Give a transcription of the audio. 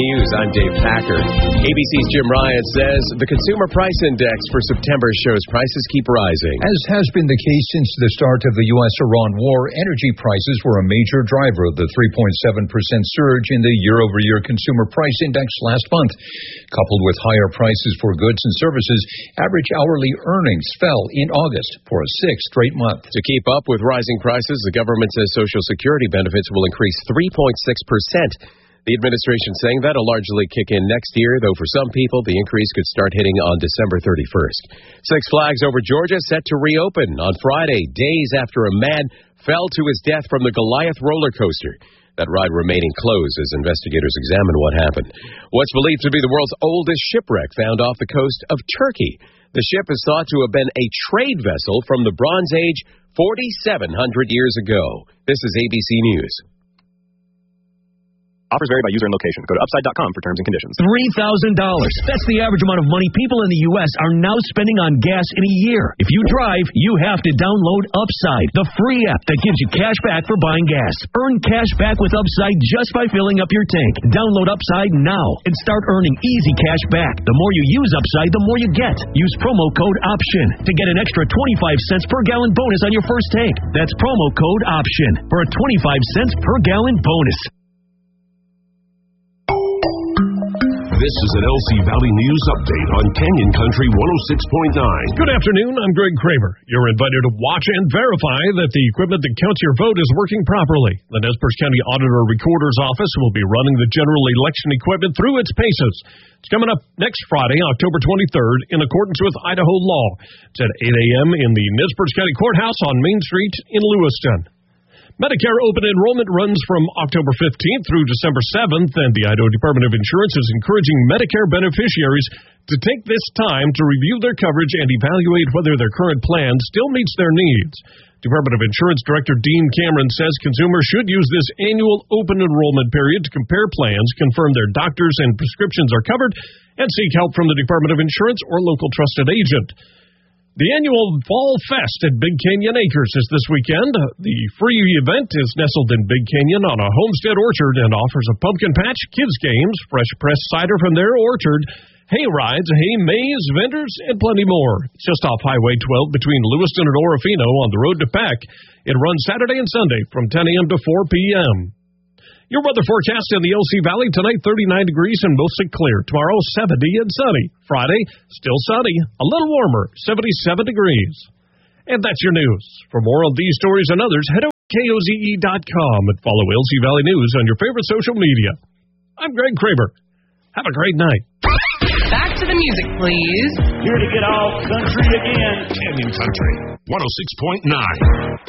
News, I'm Dave Packer. ABC's Jim Ryan says the Consumer Price Index for September shows prices keep rising. As has been the case since the start of the U.S.-Iran war, energy prices were a major driver of the 3.7% surge in the year-over-year Consumer Price Index last month. Coupled with higher prices for goods and services, average hourly earnings fell in August for a sixth straight month. To keep up with rising prices, the government says Social Security benefits will increase 3.6%. The administration saying that'll largely kick in next year, though for some people, the increase could start hitting on December 31st. Six Flags over Georgia set to reopen on Friday, days after a man fell to his death from the Goliath roller coaster. That ride remaining closed as investigators examine what happened. What's believed to be the world's oldest shipwreck found off the coast of Turkey. The ship is thought to have been a trade vessel from the Bronze Age 4,700 years ago. This is ABC News. Offers vary by user and location. Go to upside.com for terms and conditions. $3,000. That's the average amount of money people in the U.S. are now spending on gas in a year. If you drive, you have to download Upside, the free app that gives you cash back for buying gas. Earn cash back with Upside just by filling up your tank. Download Upside now and start earning easy cash back. The more you use Upside, the more you get. Use promo code OPTION to get an extra 25 cents per gallon bonus on your first tank. That's promo code OPTION for a 25 cents per gallon bonus. This is an LC Valley News update on Canyon Country 106.9. Good afternoon, I'm Greg Kramer. You're invited to watch and verify that the equipment that counts your vote is working properly. The Nez Perce County Auditor Recorder's Office will be running the general election equipment through its paces. It's coming up next Friday, October 23rd, in accordance with Idaho law. It's at 8 a.m. in the Nez Perce County Courthouse on Main Street in Lewiston. Medicare open enrollment runs from October 15th through December 7th, and the Idaho Department of Insurance is encouraging Medicare beneficiaries to take this time to review their coverage and evaluate whether their current plan still meets their needs. Department of Insurance Director Dean Cameron says consumers should use this annual open enrollment period to compare plans, confirm their doctors and prescriptions are covered, and seek help from the Department of Insurance or local trusted agent. The annual Fall Fest at Big Canyon Acres is this weekend. The free event is nestled in Big Canyon on a homestead orchard and offers a pumpkin patch, kids games, fresh pressed cider from their orchard, hay rides, hay maze, vendors, and plenty more. It's just off Highway 12 between Lewiston and Orofino on the road to Peck. It runs Saturday and Sunday from 10 a.m. to 4 p.m. Your weather forecast in the LC Valley tonight, 39 degrees and mostly clear. Tomorrow, 70 and sunny. Friday, still sunny, a little warmer, 77 degrees. And that's your news. For more on these stories and others, head over to KOZE.com and follow LC Valley News on your favorite social media. I'm Greg Kramer. Have a great night. Back to the music, please. Here to get all country again. Canyon Country 106.9.